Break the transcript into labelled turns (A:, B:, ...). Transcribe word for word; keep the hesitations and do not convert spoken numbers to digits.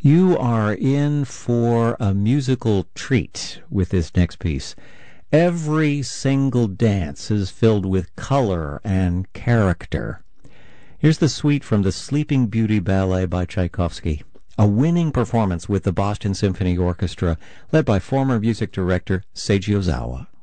A: You are in for a musical treat with this next piece. Every single dance is filled with color and character. Here's the suite from the Sleeping Beauty Ballet by Tchaikovsky, a winning performance with the Boston Symphony Orchestra, led by former music director Seiji Ozawa.